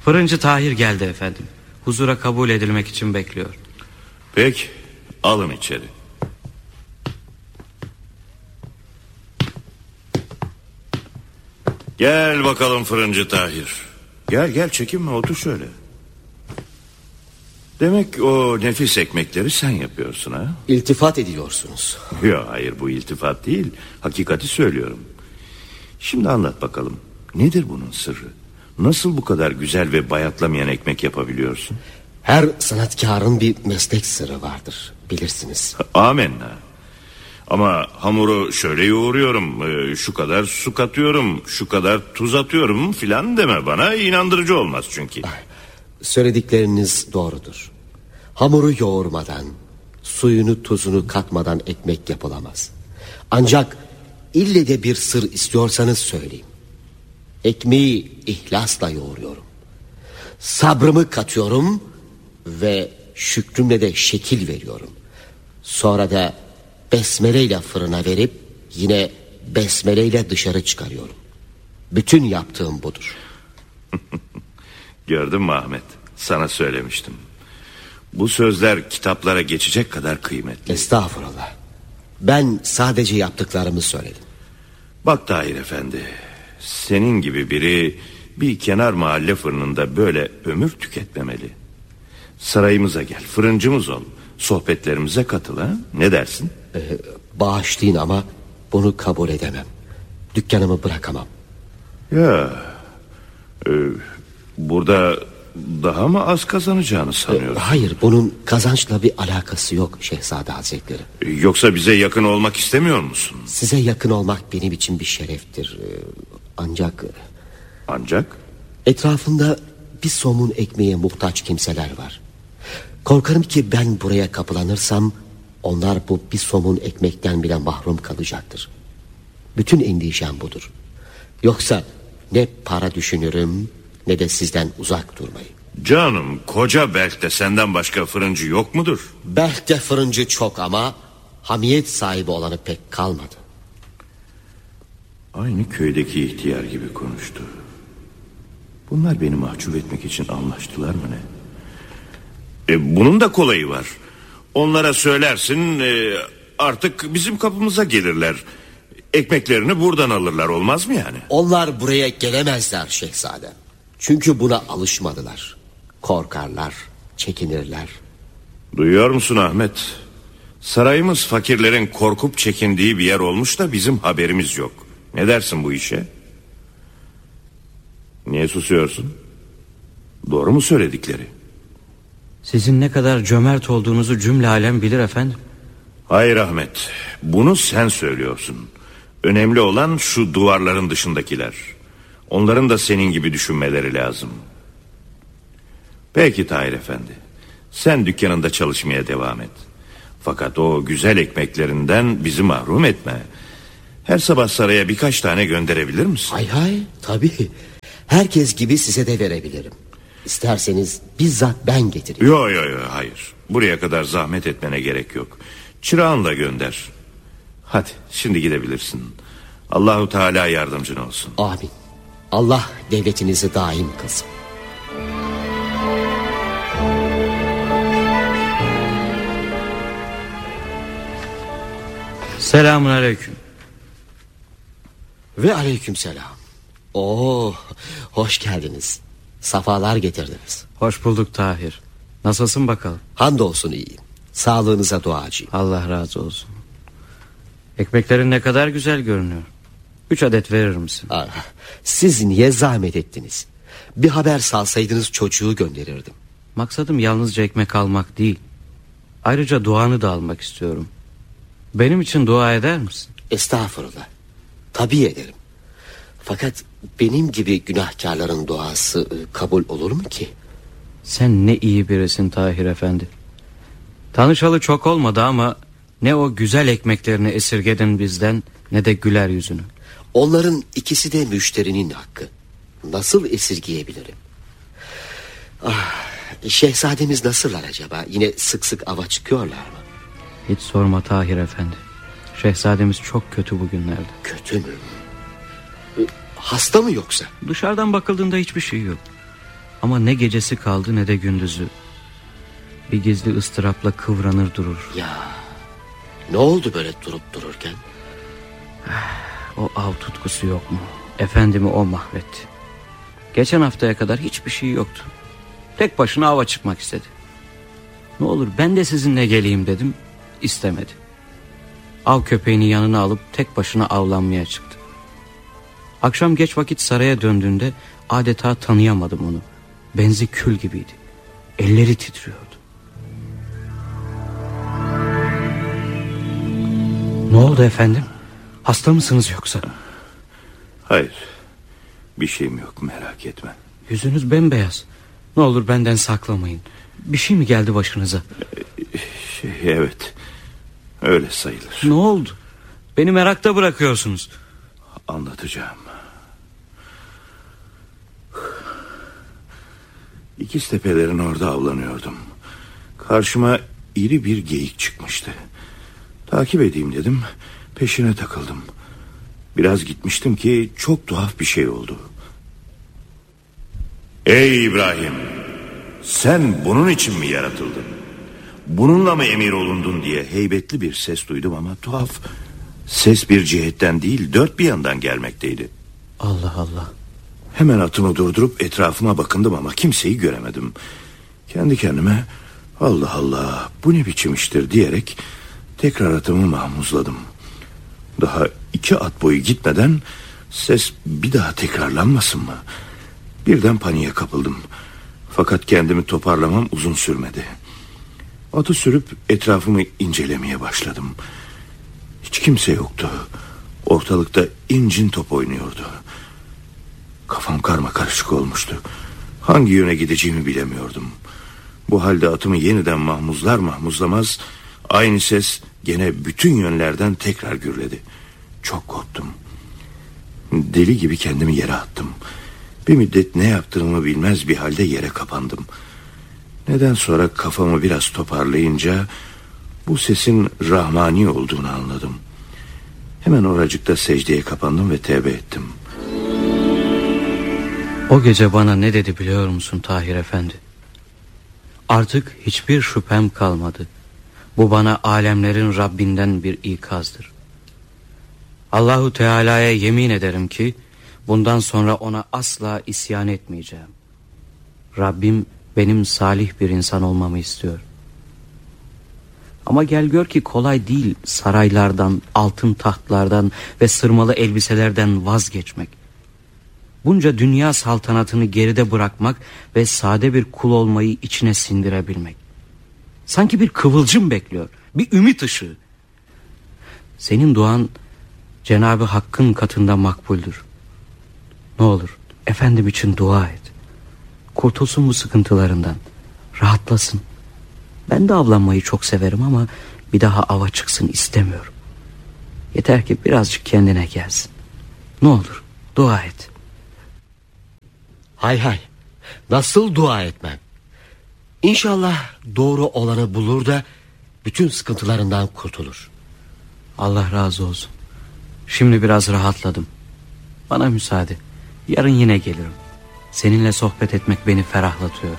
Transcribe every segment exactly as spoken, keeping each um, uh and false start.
Fırıncı Tahir geldi efendim. Huzura kabul edilmek için bekliyor. Peki, alın içeri. Gel bakalım Fırıncı Tahir. Gel gel, çekinme, otur şöyle. Demek o nefis ekmekleri sen yapıyorsun ha? İltifat ediyorsunuz. Yok, hayır, bu iltifat değil, hakikati söylüyorum. Şimdi anlat bakalım, nedir bunun sırrı? Nasıl bu kadar güzel ve bayatlamayan ekmek yapabiliyorsun? Her sanatkarın bir meslek sırrı vardır, bilirsiniz. Amenna. Ama hamuru şöyle yoğuruyorum, şu kadar su katıyorum, şu kadar tuz atıyorum filan deme bana, inandırıcı olmaz çünkü. Söyledikleriniz doğrudur. Hamuru yoğurmadan, suyunu tuzunu katmadan ekmek yapılamaz. Ancak ille de bir sır istiyorsanız söyleyeyim. Ekmeği ihlasla yoğuruyorum. Sabrımı katıyorum ve şükrümle de şekil veriyorum. Sonra da besmeleyle fırına verip yine besmeleyle dışarı çıkarıyorum. Bütün yaptığım budur. Gördün mü Ahmet? Sana söylemiştim. Bu sözler kitaplara geçecek kadar kıymetli. Estağfurullah. Ben sadece yaptıklarımı söyledim. Bak Tahir Efendi, senin gibi biri bir kenar mahalle fırınında böyle ömür tüketmemeli. Sarayımıza gel, fırıncımız ol, sohbetlerimize katıl ha? Ne dersin? Ee, bağışlayın ama bunu kabul edemem. Dükkanımı bırakamam. Ya e, burada daha mı az kazanacağını sanıyorsun? Ee, hayır, bunun kazançla bir alakası yok Şehzade Hazretleri. E, yoksa bize yakın olmak istemiyor musun? Size yakın olmak benim için bir şereftir. Ee, ancak... Ancak? Etrafında bir somun ekmeğe muhtaç kimseler var. Korkarım ki ben buraya kapılanırsam onlar bu bir somun ekmekten bile mahrum kalacaktır. Bütün endişem budur. Yoksa ne para düşünürüm ne de sizden uzak durmayı. Canım, koca Belk'te senden başka fırıncı yok mudur? Belk'te fırıncı çok ama hamiyet sahibi olanı pek kalmadı. Aynı köydeki ihtiyar gibi konuştu. Bunlar beni mahcup etmek için anlaştılar mı ne? E, bunun da kolayı var. Onlara söylersin, e, artık bizim kapımıza gelirler. Ekmeklerini buradan alırlar, olmaz mı yani? Onlar buraya gelemezler şehzadem. Çünkü buna alışmadılar. Korkarlar, çekinirler. Duyuyor musun Ahmet? Sarayımız fakirlerin korkup çekindiği bir yer olmuş da bizim haberimiz yok. Ne dersin bu işe? Niye susuyorsun? Doğru mu söyledikleri? Sizin ne kadar cömert olduğunuzu cümle alem bilir efendim. Hayır Ahmet, bunu sen söylüyorsun. Önemli olan şu duvarların dışındakiler. Onların da senin gibi düşünmeleri lazım. Peki Tahir Efendi, sen dükkanında çalışmaya devam et. Fakat o güzel ekmeklerinden bizi mahrum etme. Her sabah saraya birkaç tane gönderebilir misin? Hay hay, tabii. Herkes gibi size de verebilirim. İsterseniz bizzat ben getireyim. Yok yok yok, hayır. Buraya kadar zahmet etmene gerek yok. Çırağınla gönder. Hadi şimdi gidebilirsin. Allahu Teala yardımcın olsun. Amin. Allah devletinizi daim kılsın. Selamun aleyküm. Ve aleyküm selam. Oo, hoş geldiniz. Safalar getirdiniz. Hoş bulduk Tahir. Nasılsın bakalım? Hamdolsun iyiyim. Sağlığınıza duacıyım. Allah razı olsun. Ekmeklerin ne kadar güzel görünüyor. Üç adet verir misin? Aa, siz niye zahmet ettiniz? Bir haber salsaydınız çocuğu gönderirdim. Maksadım yalnızca ekmek almak değil. Ayrıca duanı da almak istiyorum. Benim için dua eder misin? Estağfurullah. Tabii ederim. Fakat benim gibi günahkarların duası kabul olur mu ki? Sen ne iyi birisin Tahir Efendi. Tanışalı çok olmadı ama ne o güzel ekmeklerini esirgedin bizden ne de güler yüzünü. Onların ikisi de müşterinin hakkı. Nasıl esirgeyebilirim? Ah, şehzademiz nasıllar acaba? Yine sık sık ava çıkıyorlar mı? Hiç sorma Tahir Efendi. Şehzademiz çok kötü bugünlerde. Kötü mü? Hasta mı yoksa? Dışarıdan bakıldığında hiçbir şey yok. Ama ne gecesi kaldı ne de gündüzü. Bir gizli ıstırapla kıvranır durur. Ya ne oldu böyle durup dururken? O av tutkusu yok mu? Efendimi o mahvetti. Geçen haftaya kadar hiçbir şey yoktu. Tek başına ava çıkmak istedi. Ne olur ben de sizinle geleyim dedim. İstemedi. Av köpeğini yanına alıp tek başına avlanmaya çıktı. Akşam geç vakit saraya döndüğünde adeta tanıyamadım onu. Benzi kül gibiydi. Elleri titriyordu. Ne oldu efendim? Hasta mısınız yoksa? Hayır. Bir şeyim yok, merak etme. Yüzünüz bembeyaz. Ne olur benden saklamayın. Bir şey mi geldi başınıza? Şey, evet. Öyle sayılır. Ne oldu? Beni merakta bırakıyorsunuz. Anlatacağım. İkiztepelerin orada avlanıyordum. Karşıma iri bir geyik çıkmıştı. Takip edeyim dedim. Peşine takıldım. Biraz gitmiştim ki çok tuhaf bir şey oldu. Ey İbrahim! Sen bunun için mi yaratıldın? Bununla mı emir olundun diye heybetli bir ses duydum ama tuhaf. Ses bir cihetten değil, dört bir yandan gelmekteydi. Allah Allah. Hemen atımı durdurup etrafıma bakındım ama kimseyi göremedim. Kendi kendime Allah Allah bu ne biçim iştir diyerek tekrar atımı mahmuzladım. Daha iki at boyu gitmeden ses bir daha tekrarlanmasın mı? Birden paniğe kapıldım. Fakat kendimi toparlamam uzun sürmedi. Atı sürüp etrafımı incelemeye başladım. Hiç kimse yoktu. Ortalıkta incin top oynuyordu. Kafam karmakarışık olmuştu. Hangi yöne gideceğimi bilemiyordum. Bu halde atımı yeniden mahmuzlar mahmuzlamaz aynı ses gene bütün yönlerden tekrar gürledi. Çok korktum. Deli gibi kendimi yere attım. Bir müddet ne yaptığımı bilmez bir halde yere kapandım. Neden sonra kafamı biraz toparlayınca bu sesin rahmani olduğunu anladım. Hemen oracıkta secdeye kapandım ve tevbe ettim. O gece bana ne dedi biliyor musun Tahir Efendi? Artık hiçbir şüphem kalmadı. Bu bana alemlerin Rabbinden bir ikazdır. Allahu Teala'ya yemin ederim ki bundan sonra ona asla isyan etmeyeceğim. Rabbim benim salih bir insan olmamı istiyor. Ama gel gör ki kolay değil saraylardan, altın tahtlardan ve sırmalı elbiselerden vazgeçmek. Bunca dünya saltanatını geride bırakmak ve sade bir kul olmayı içine sindirebilmek. Sanki bir kıvılcım bekliyor, bir ümit ışığı. Senin duan Cenab-ı Hakk'ın katında makbuldür. Ne olur efendim için dua et. Kurtulsun bu sıkıntılarından, rahatlasın. Ben de avlanmayı çok severim ama bir daha ava çıksın istemiyorum. Yeter ki birazcık kendine gelsin. Ne olur dua et. Hay hay, nasıl dua etmem? İnşallah doğru olanı bulur da bütün sıkıntılarından kurtulur. Allah razı olsun. Şimdi biraz rahatladım. Bana müsaade. Yarın yine gelirim. Seninle sohbet etmek beni ferahlatıyor.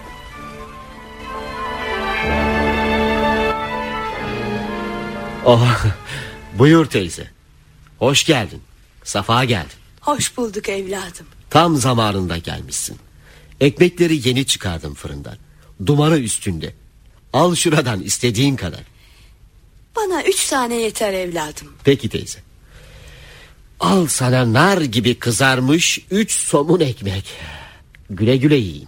Oh, buyur teyze. Hoş geldin. Safa geldin. Hoş bulduk evladım. Tam zamanında gelmişsin. Ekmekleri yeni çıkardım fırından. Dumanı üstünde. Al şuradan istediğin kadar. Bana üç tane yeter evladım. Peki teyze. Al sana nar gibi kızarmış üç somun ekmek. Güle güle yiyin.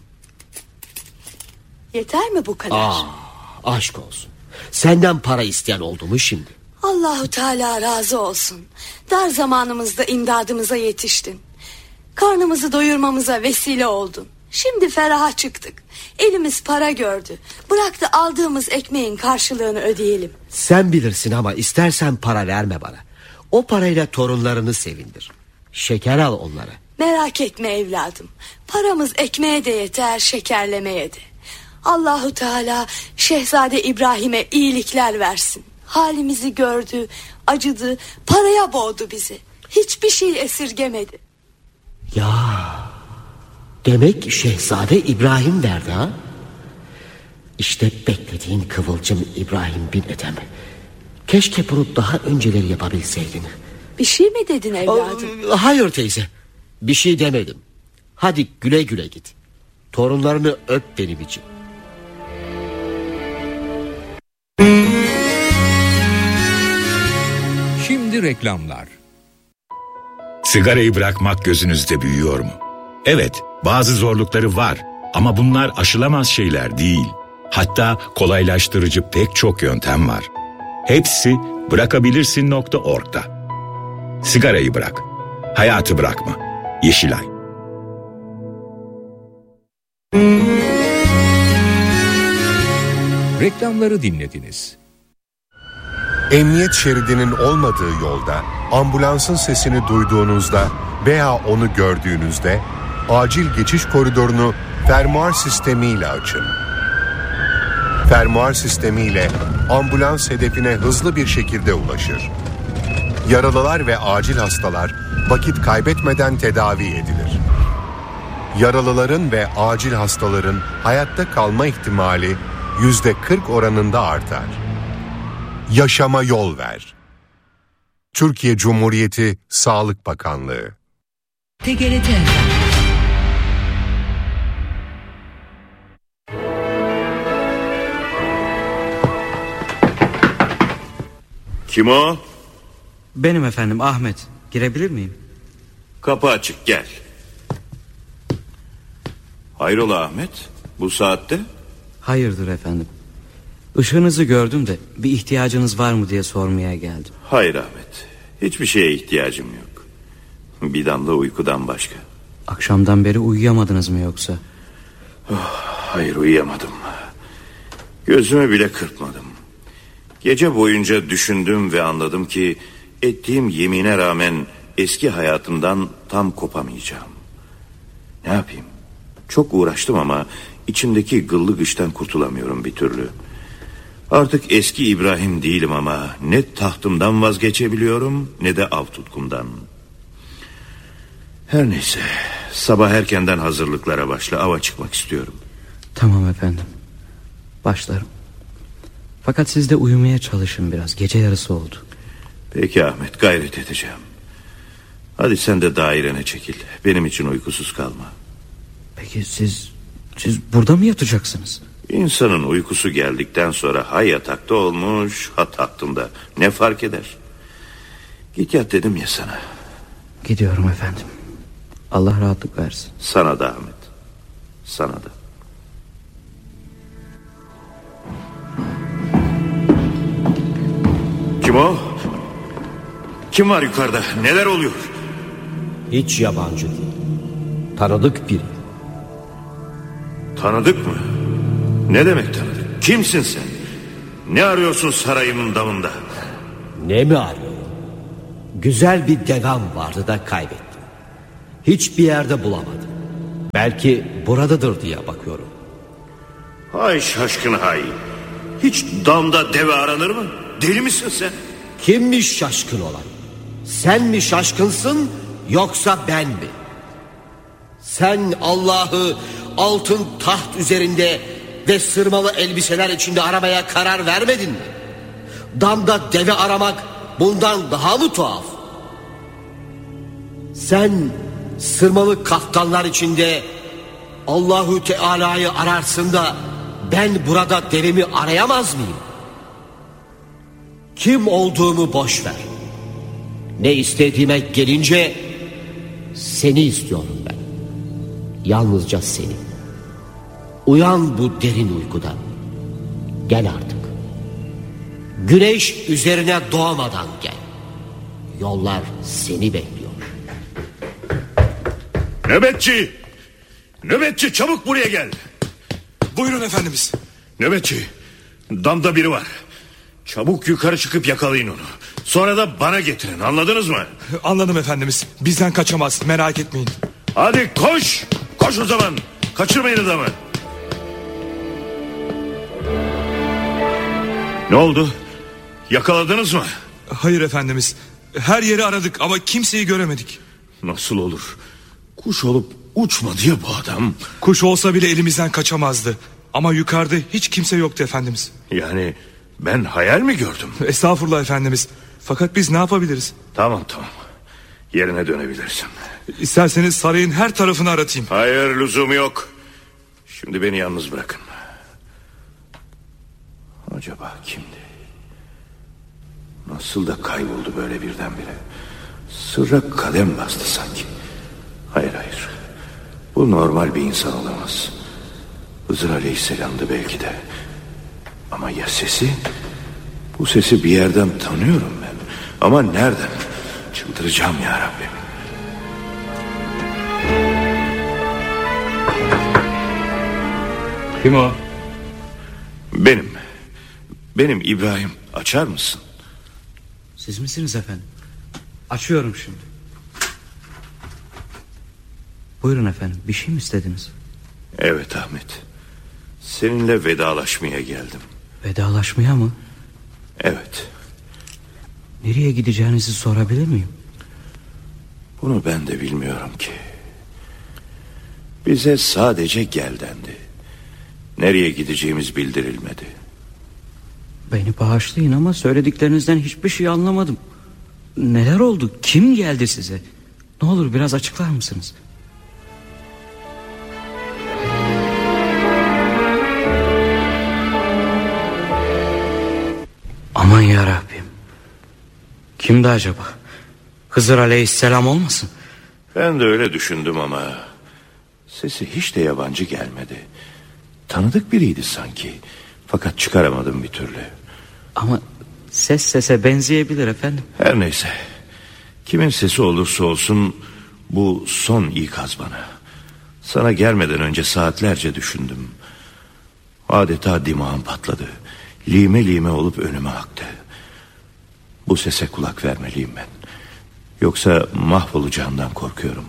Yeter mi bu kadar? Aa, aşk olsun. Senden para isteyen oldu mu şimdi? Allahu Teala razı olsun. Dar zamanımızda imdadımıza yetiştin. Karnımızı doyurmamıza vesile oldun. Şimdi feraha çıktık. Elimiz para gördü. Bırak da aldığımız ekmeğin karşılığını ödeyelim. Sen bilirsin ama istersen para verme bana. O parayla torunlarını sevindir. Şeker al onlara. Merak etme evladım. Paramız ekmeğe de yeter, şekerlemeye de. Allahu Teala Şehzade İbrahim'e iyilikler versin. Halimizi gördü, acıdı, paraya boğdu bizi. Hiçbir şey esirgemedi. Ya Demek Şehzade İbrahim verdi ha? İşte beklediğin kıvılcım İbrahim bin Ethem. Keşke bunu daha önceleri yapabilseydin. Bir şey mi dedin evladım? Hayır teyze, bir şey demedim. Hadi güle güle git. Torunlarını öp benim için. Şimdi reklamlar. Sigarayı bırakmak gözünüzde büyüyor mu? Evet, bazı zorlukları var ama bunlar aşılamaz şeyler değil. Hatta kolaylaştırıcı pek çok yöntem var. Hepsi bırakabilirsin nokta org'da. Sigarayı bırak, hayatı bırakma. Yeşilay. Reklamları dinlediniz. Emniyet şeridinin olmadığı yolda ambulansın sesini duyduğunuzda veya onu gördüğünüzde acil geçiş koridorunu fermuar sistemiyle açın. Fermuar sistemiyle ambulans hedefine hızlı bir şekilde ulaşır. Yaralılar ve acil hastalar vakit kaybetmeden tedavi edilir. Yaralıların ve acil hastaların hayatta kalma ihtimali yüzde kırk oranında artar. Yaşama yol ver. Türkiye Cumhuriyeti Sağlık Bakanlığı. T G R T. Kim o? Benim efendim, Ahmet. Girebilir miyim? Kapı açık, gel. Hayrola Ahmet, bu saatte? Hayırdır efendim. Işığınızı gördüm de bir ihtiyacınız var mı diye sormaya geldim. Hayır Ahmet, hiçbir şeye ihtiyacım yok. Bir damla uykudan başka. Akşamdan beri uyuyamadınız mı yoksa? Oh, hayır, uyuyamadım. Gözümü bile kırpmadım. Gece boyunca düşündüm ve anladım ki ettiğim yemine rağmen eski hayatımdan tam kopamayacağım. Ne yapayım? Çok uğraştım ama içimdeki gıllı güçten kurtulamıyorum bir türlü. Artık eski İbrahim değilim ama ne tahtımdan vazgeçebiliyorum ne de av tutkumdan. Her neyse, sabah erkenden hazırlıklara başla, ava çıkmak istiyorum. Tamam efendim, başlarım. Fakat siz de uyumaya çalışın biraz, gece yarısı oldu. Peki Ahmet, gayret edeceğim. Hadi sen de dairene çekil, benim için uykusuz kalma. Peki siz Siz burada mı yatacaksınız? İnsanın uykusu geldikten sonra ha yatakta olmuş ha tahtında, ne fark eder? Git yat dedim ya sana. Gidiyorum efendim. Allah rahatlık versin. Sana da Ahmet, sana da. Kim o? Kim var yukarıda? Neler oluyor? Hiç yabancı değil. Tanıdık biri. Tanıdık mı? Ne demek tanıdık? Kimsin sen? Ne arıyorsun sarayımın damında? Ne mi arıyorum? Güzel bir devem vardı da kaybettim. Hiçbir yerde bulamadım. Belki buradadır diye bakıyorum. Hay şaşkın hay. Hiç damda deve aranır mı? Deli misin sen? Kimmiş şaşkın olan? Sen mi şaşkınsın yoksa ben mi? Sen Allah'ı altın taht üzerinde ve sırmalı elbiseler içinde aramaya karar vermedin mi? Damda deve aramak bundan daha mı tuhaf? Sen sırmalı kaftanlar içinde Allahu Teala'yı ararsın da ben burada devemi arayamaz mıyım? Kim olduğumu boş ver. Ne istediğime gelince seni istiyorum ben. Yalnızca seni. Uyan bu derin uykudan. Gel artık. Güneş üzerine doğmadan gel. Yollar seni bekliyor. Nöbetçi! Nöbetçi, çabuk buraya gel. Buyurun efendimiz. Nöbetçi, damda biri var. Çabuk yukarı çıkıp yakalayın onu. Sonra da bana getirin, anladınız mı? Anladım efendimiz. Bizden kaçamaz, merak etmeyin. Hadi koş. Koş o zaman. Kaçırmayın adamı. Ne oldu? Yakaladınız mı? Hayır efendimiz. Her yeri aradık ama kimseyi göremedik. Nasıl olur? Kuş olup uçmadı ya bu adam. Kuş olsa bile elimizden kaçamazdı. Ama yukarıda hiç kimse yoktu efendimiz. Yani ben hayal mi gördüm? Estağfurullah efendimiz. Fakat biz ne yapabiliriz? Tamam tamam. Yerine dönebilirsin. İsterseniz sarayın her tarafını aratayım. Hayır, lüzumu yok. Şimdi beni yalnız bırakın. Acaba kimdi? Nasıl da kayboldu böyle birdenbire? Sırra kadem bastı sanki. Hayır hayır. Bu normal bir insan olamaz. Hızır Aleyhisselam'dı belki de. Ama ya sesi? Bu sesi bir yerden tanıyorum ben. Ama nereden? Çıldıracağım ya Rabbim. Kim o? Benim. Benim İbrahim. Açar mısın? Siz misiniz efendim? Açıyorum şimdi. Buyurun efendim, bir şey mi istediniz? Evet Ahmet. Seninle vedalaşmaya geldim. Vedalaşmaya mı? Evet. Nereye gideceğinizi sorabilir miyim? Bunu ben de bilmiyorum ki. Bize sadece gel dendi. Nereye gideceğimiz bildirilmedi. Beni bağışlayın ama söylediklerinizden hiçbir şey anlamadım. Neler oldu? Kim geldi size? Ne olur biraz açıklar mısınız? Aman yarabbim. Kimdi acaba? Hızır Aleyhisselam olmasın? Ben de öyle düşündüm ama sesi hiç de yabancı gelmedi. Tanıdık biriydi sanki. Fakat çıkaramadım bir türlü. Ama ses sese benzeyebilir efendim. Her neyse. Kimin sesi olursa olsun bu son ikaz bana. Sana gelmeden önce saatlerce düşündüm. Adeta dimağım patladı. Lime lime olup önüme aktı. Bu sese kulak vermeliyim ben. Yoksa mahvolacağımdan korkuyorum.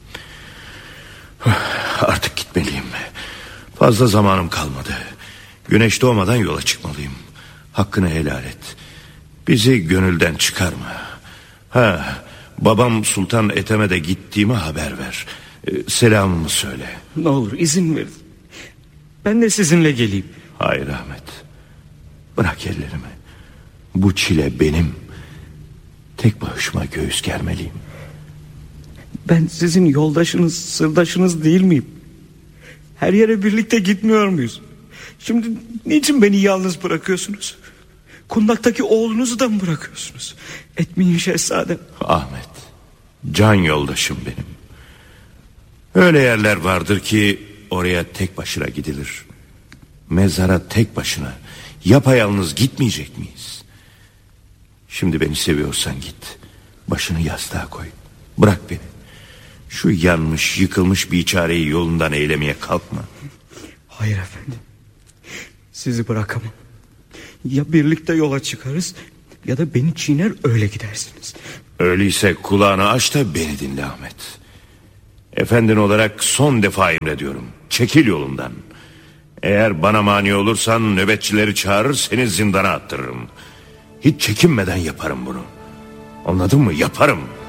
Artık gitmeliyim. Fazla zamanım kalmadı. Güneş doğmadan yola çıkmalıyım. Hakkını helal et. Bizi gönülden çıkarma. Ha, babam Sultan Ethem'e de gittiğimi haber ver. Ee, selamımı söyle. Ne olur izin verin. Ben de sizinle geleyim. Hayır Ahmet. Bırak ellerimi. Bu çile benim. Tek başıma göğüs germeliyim. Ben sizin yoldaşınız, sırdaşınız değil miyim? Her yere birlikte gitmiyor muyuz? Şimdi niçin beni yalnız bırakıyorsunuz? Kundaktaki oğlunuzu da mı bırakıyorsunuz? Etmeyin şehzadem. Ahmet, can yoldaşım benim. Öyle yerler vardır ki oraya tek başına gidilir. Mezara tek başına, yapayalnız gitmeyecek miyiz? Şimdi beni seviyorsan git. Başını yastığa koy. Bırak beni. Şu yanmış, yıkılmış biçareyi yolundan eylemeye kalkma. Hayır efendim. Sizi bırakamam. Ya birlikte yola çıkarız ya da beni çiğner öyle gidersiniz. Öyleyse kulağını aç da beni dinle Ahmet. Efendin olarak son defa emrediyorum. Çekil yolumdan. Eğer bana mani olursan nöbetçileri çağırır, seni zindana attırırım. Hiç çekinmeden yaparım bunu. Anladın mı? Yaparım.